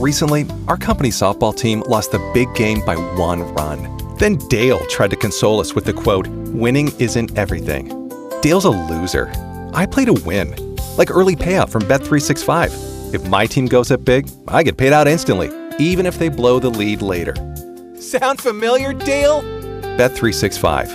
Recently, our company softball team lost the big game by 1 run. Then Dale tried to console us with the quote, "Winning isn't everything." Dale's a loser. I play to win. Like early payout from Bet365. If my team goes up big, I get paid out instantly, even if they blow the lead later. Sound familiar, Dale? Bet365.